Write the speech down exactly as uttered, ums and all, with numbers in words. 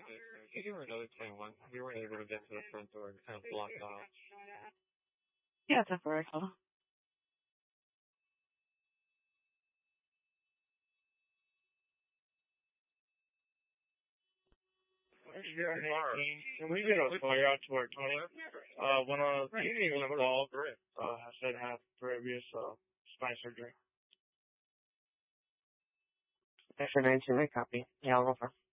Could you do another ten one? We weren't able to get to the front door and kind of blocked off. Yeah, temporary. Hold on. Can we get a fire out to our toilet? Uh, one of the people involved, uh, said have previous, uh, spine surgery. Extra nine two, copy. Yeah, I'll go for